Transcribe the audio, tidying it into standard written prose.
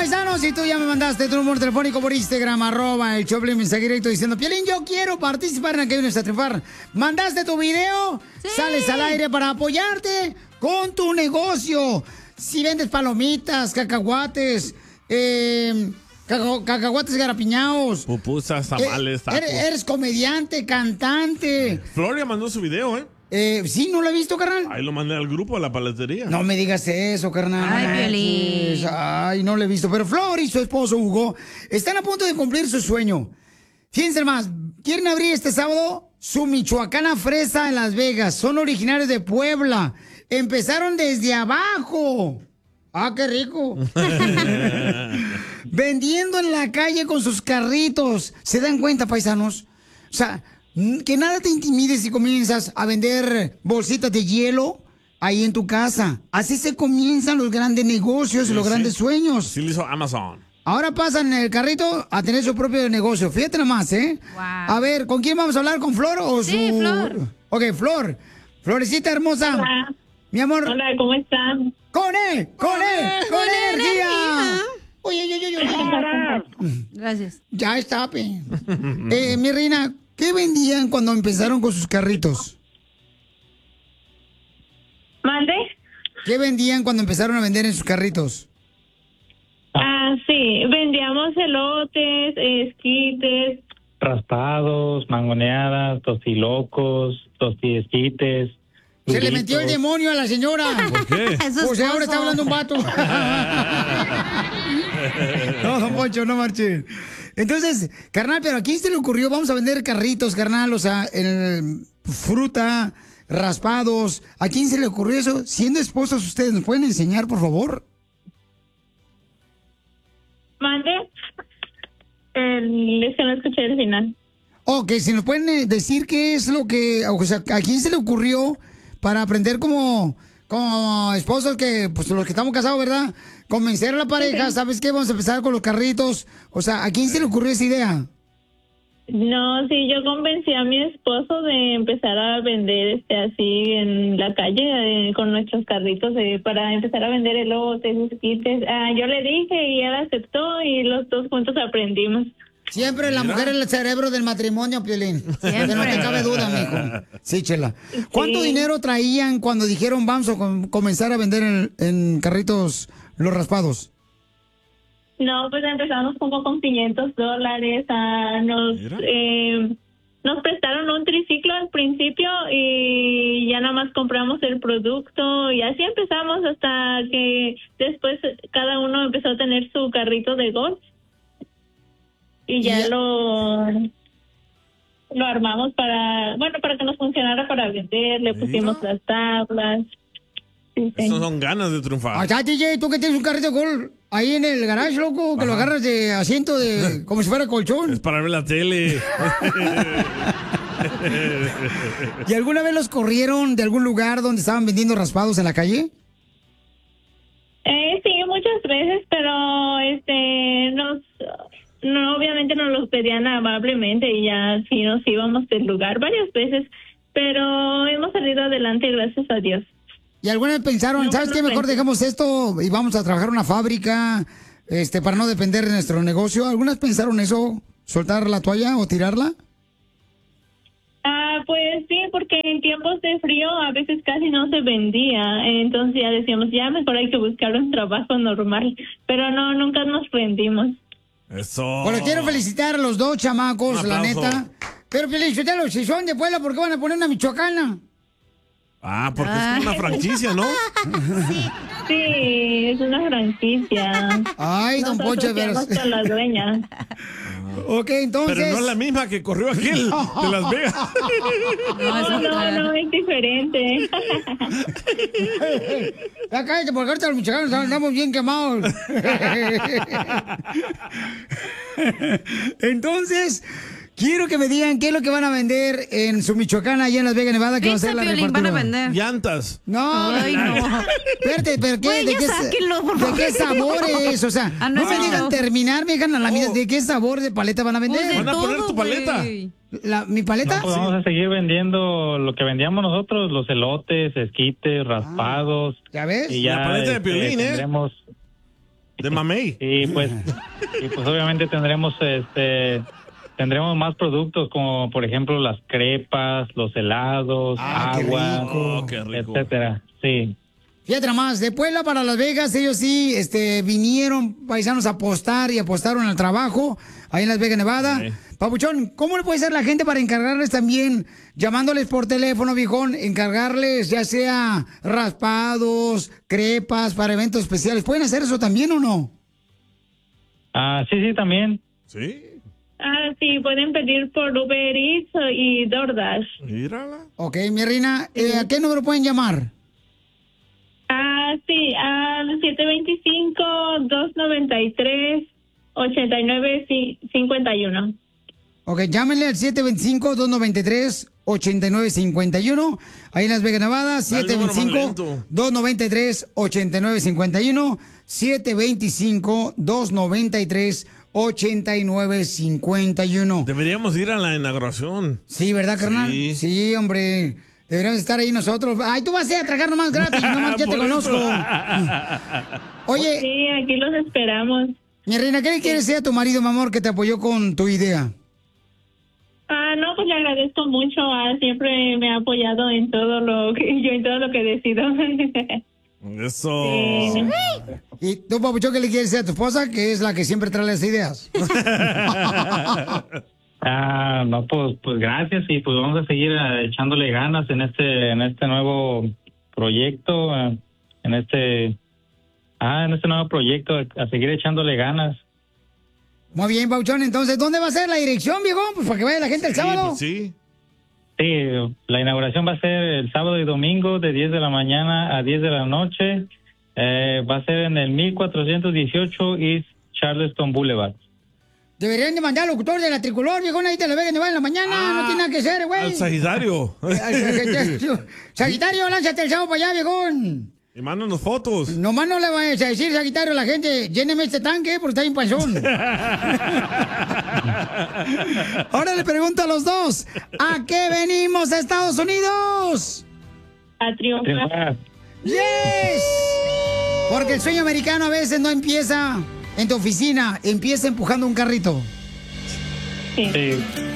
paisanos, si tú ya me mandaste tu número telefónico por Instagram, @el Choplin, mensaje directo diciendo, Piolín, yo quiero participar en aquello vienes a triunfar. Mandaste tu video, sales al aire para apoyarte con tu negocio. Si vendes palomitas, cacahuates, cacahuates garapiñados. Pupusas, tamales, tacos. Eres comediante, cantante. Floria mandó su video, ¿eh? Sí, ¿no lo he visto, carnal? Ahí lo mandé al grupo de la paletería. No me digas eso, carnal. Ay, Piolín. Ay, no lo he visto. Pero Flor y su esposo Hugo están a punto de cumplir su sueño. Fíjense más, quieren abrir este sábado su Michoacana Fresa en Las Vegas. Son originarios de Puebla. Empezaron desde abajo. ¡Ah, qué rico! Vendiendo en la calle con sus carritos. ¿Se dan cuenta, paisanos? O sea, que nada te intimide si comienzas a vender bolsitas de hielo ahí en tu casa. Así se comienzan los grandes negocios y los grandes sueños. Sí, lo hizo Amazon. Ahora pasan en el carrito a tener su propio negocio. Fíjate nomás, ¿eh? Wow. A ver, ¿con quién vamos a hablar? ¿Con Flor o Sí, su...? Flor. Ok, Flor. Florecita hermosa. Hola. Mi amor. Hola, ¿cómo están? ¡Con él! ¡Con él! ¡Con energía! Oye. Gracias. Ya está, pe. Mi reina, ¿qué vendían cuando empezaron con sus carritos? ¿Mande? ¿Qué vendían cuando empezaron a vender en sus carritos? Sí, vendíamos elotes, esquites. Raspados, mangoneadas, tostilocos, tostiesquites. Se le metió el demonio a la señora. ¿Por qué? Pues ahora está hablando un vato. No, don Poncho, no marche. Entonces, carnal, pero ¿a quién se le ocurrió? Vamos a vender carritos, carnal, o sea, fruta, raspados. ¿A quién se le ocurrió eso? Siendo esposos ustedes, ¿nos pueden enseñar, por favor? ¿Mande? Es que no escuché el final. Ok, si nos pueden decir qué es lo que, o sea, ¿a quién se le ocurrió para aprender como esposos que, pues los que estamos casados, ¿verdad? Convencer a la pareja, ¿sabes qué? Vamos a empezar con los carritos. O sea, ¿a quién se le ocurrió esa idea? No, sí, yo convencí a mi esposo de empezar a vender así en la calle con nuestros carritos para empezar a vender elotes, esquites. Yo le dije y él aceptó y los dos juntos aprendimos. Siempre la mujer es el cerebro del matrimonio, Piolín. Que no te cabe duda, mijo. Sí, Chela. ¿Cuánto dinero traían cuando dijeron vamos a comenzar a vender en carritos los raspados? No, pues empezamos como con $500. Nos prestaron un triciclo al principio y ya nada más compramos el producto y así empezamos hasta que después cada uno empezó a tener su carrito de golf y ya lo armamos para que nos funcionara para vender, le pusimos las tablas. Sí. Esas son ganas de triunfar. Acá, DJ, tú que tienes un carrito de golf ahí en el garage, loco, que lo agarras de asiento de como si fuera colchón. Es para ver la tele. ¿Y alguna vez los corrieron de algún lugar donde estaban vendiendo raspados en la calle? Sí, muchas veces, pero obviamente nos los pedían amablemente y ya sí nos íbamos del lugar varias veces, pero hemos salido adelante gracias a Dios. ¿Y alguna vez pensaron, ¿sabes qué? Mejor dejamos esto y vamos a trabajar en una fábrica para no depender de nuestro negocio. ¿Algunas pensaron eso? ¿Soltar la toalla o tirarla? Pues sí, porque en tiempos de frío a veces casi no se vendía. Entonces ya decíamos, ya mejor hay que buscar un trabajo normal. Pero no, nunca nos rendimos. Eso. Bueno, quiero felicitar a los dos chamacos, la neta. Pero felicitarlos, si son de Puebla, ¿por qué van a poner una michoacana? Porque es como una franquicia, ¿no? Sí, es una franquicia. Ay, don Poncho, de veras. Con las dueñas. Ok, entonces... Pero no es la misma que corrió aquel de Las Vegas. No, es diferente. Ya cállate, porque ahorita los michoacanos andamos bien quemados. Entonces... quiero que me digan qué es lo que van a vender en su Michoacana, allá en Las Vegas, Nevada, que va a ser la repartidora. Van a vender llantas. No, ay, no. Espérate, ¿pero qué? ¿De qué sabores? O sea, no me digan terminar, me digan a la mitad. ¿De qué sabor de paleta van a vender? Van a poner tu paleta. ¿Mi paleta? No, pues vamos a seguir vendiendo lo que vendíamos nosotros, los elotes, esquites, raspados. ¿Ya ves? Y ya, la paleta de Piolín, tendremos, De mamey. Y pues obviamente tendremos más productos como por ejemplo las crepas, los helados, agua, Qué rico. etcétera. Sí. Fíjate nomás, de Puebla para Las Vegas, ellos sí vinieron, paisanos, a apostar y apostaron al trabajo ahí en Las Vegas, Nevada. Sí. Papuchón, ¿cómo le puede hacer la gente para encargarles también, llamándoles por teléfono, viejón, encargarles ya sea raspados, crepas para eventos especiales? ¿Pueden hacer eso también o no? Sí, también. ¿Sí? Sí, pueden pedir por Uber Eats y DoorDash. Mírala. Ok, mi reina, ¿a qué número pueden llamar? Sí, al 725-293-8951. Ok, llámenle al 725-293-8951. Ahí en Las Vegas, Nevada. 725-293-8951. 725-293-8951. Deberíamos ir a la inauguración. Sí, ¿verdad, carnal? Sí. Sí, hombre. Deberíamos estar ahí nosotros. Ay, tú vas a ir a tragar nomás gratis. Nomás ya te Por eso. conozco. Oye, Sí, aquí los esperamos. mi reina, ¿qué le quieres decir a tu marido, mi amor, que te apoyó con tu idea? No, pues le agradezco mucho. Siempre me ha apoyado en todo lo que decido. Eso. ¿Y tú, papuchón, qué le quieres decir a tu esposa, que es la que siempre trae las ideas? No, pues gracias y pues vamos a seguir echándole ganas en este nuevo proyecto, en este nuevo proyecto, a seguir echándole ganas. Muy bien, papuchón. Entonces, ¿dónde va a ser la dirección, viejo? Pues para que vaya la gente el sábado. Pues sí. Sí, la inauguración va a ser el sábado y domingo de 10 de la mañana a 10 de la noche. Va a ser en el 1418 East Charleston Boulevard. Deberían de mandar al locutor de la Tricolor, viejo, ahí te lo ve que en la mañana. No tiene nada que ser, güey. Al Sagitario. Sagitario, lánzate el sábado para allá, viejón. Y mándanos fotos. Nomás no le vayas a decir, Sagitario, a la gente, lléneme este tanque porque está bien panzón. Ahora le pregunto a los dos, ¿a qué venimos a Estados Unidos? A triunfar. ¡Yes! Porque el sueño americano a veces no empieza en tu oficina, empieza empujando un carrito. Sí. Sí.